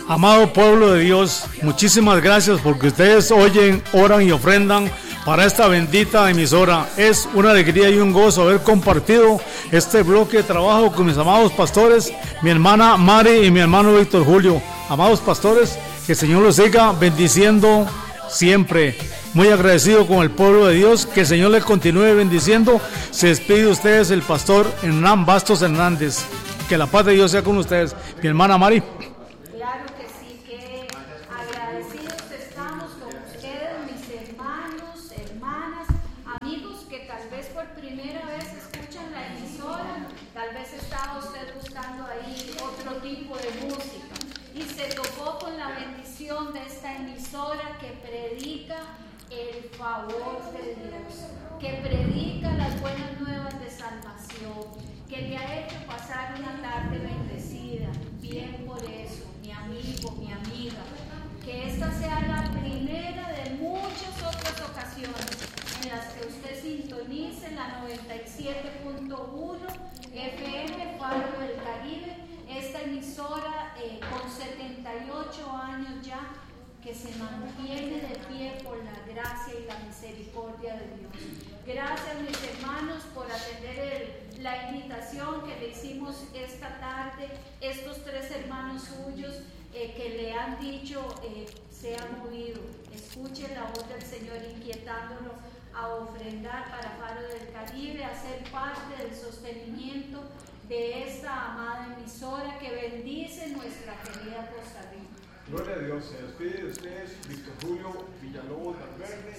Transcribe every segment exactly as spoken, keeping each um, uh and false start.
Amado pueblo de Dios, muchísimas gracias porque ustedes oyen, oran y ofrendan para esta bendita emisora. Es una alegría y un gozo haber compartido este bloque de trabajo con mis amados pastores, mi hermana Mari y mi hermano Víctor Julio. Amados pastores, que el Señor los siga bendiciendo siempre. Muy agradecido con el pueblo de Dios, que el Señor les continúe bendiciendo. Se despide de ustedes el pastor Hernán Bastos Hernández. Que la paz de Dios sea con ustedes. Mi hermana Mari. Claro que sí, que agradecidos estamos con ustedes, mis hermanos, hermanas, amigos que tal vez por primera vez escuchan la emisora. Tal vez estaba usted buscando ahí otro tipo de música y se topó con la bendición de esta emisora que predica el favor de Dios, que predica las buenas nuevas de salvación, que le ha hecho pasar una tarde bendecida. Bien por eso, mi amigo, mi amiga, que esta sea la primera de muchas otras ocasiones en las que usted sintonice la noventa y siete punto uno F M Faro del Caribe, esta emisora eh, con setenta y ocho años ya, que se mantiene de pie por la gracia y la misericordia de Dios. Gracias, mis hermanos, por atender el, la invitación que le hicimos esta tarde. Estos tres hermanos suyos eh, que le han dicho eh, se han movido. Escuchen la voz del Señor inquietándolo a ofrendar para Faro del Caribe, a ser parte del sostenimiento de esta amada emisora que bendice nuestra querida Costa Rica. Gloria a Dios. Se despide de ustedes Víctor Julio Villalobos Valverde,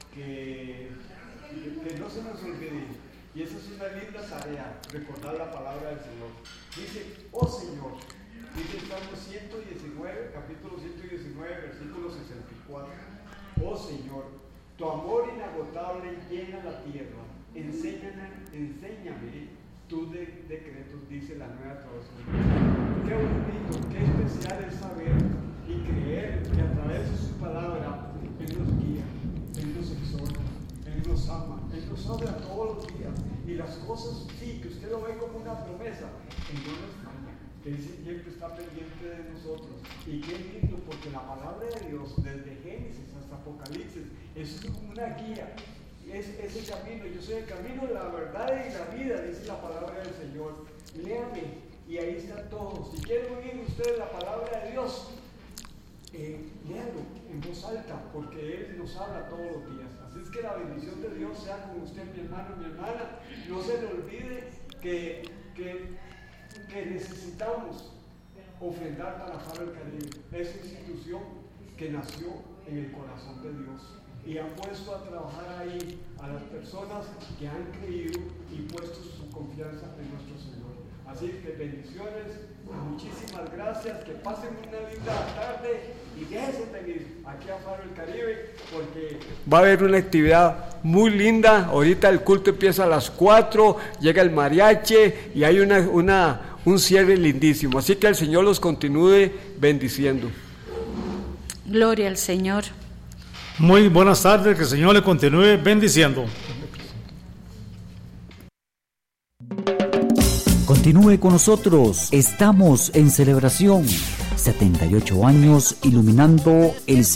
que, que no se nos olvide, y esa es una linda tarea, recordar la palabra del Señor. Dice, oh Señor, dice el Salmo ciento diecinueve, capítulo ciento diecinueve, versículo sesenta y cuatro. Oh Señor, tu amor inagotable llena la tierra, enséñame, enséñame tus de, decretos, dice la Nueva Traducción. Qué bonito, qué especial es saber y creer que a través de su palabra Él nos guía, Él nos exhorta, Él nos ama, Él nos habla todos los días. Y las cosas, sí, que usted lo ve como una promesa, Él no nos falla, que Él siempre está pendiente de nosotros. Y qué lindo, porque la palabra de Dios, desde Génesis hasta Apocalipsis, es como una guía. Es ese camino, yo soy el camino, la verdad y la vida, dice la palabra del Señor. Léame, y ahí está todo. Si quieren oír ustedes la palabra de Dios, eh, léanlo en voz alta, porque Él nos habla todos los días. Así es que la bendición de Dios sea con usted, mi hermano, mi hermana. No se le olvide que, que, que necesitamos ofrendar para Faro del Caribe, esa institución que nació en el corazón de Dios y ha puesto a trabajar ahí a las personas que han creído y puesto su confianza en nuestro Señor. Así que bendiciones, muchísimas gracias, que pasen una linda tarde y déjense venir aquí a Faro del Caribe, porque va a haber una actividad muy linda. Ahorita el culto empieza a las cuatro, llega el mariachi y hay una, una, un cierre lindísimo. Así que el Señor los continúe bendiciendo. Gloria al Señor. Muy buenas tardes, que el Señor le continúe bendiciendo. Continúe con nosotros, estamos en celebración, setenta y ocho años iluminando el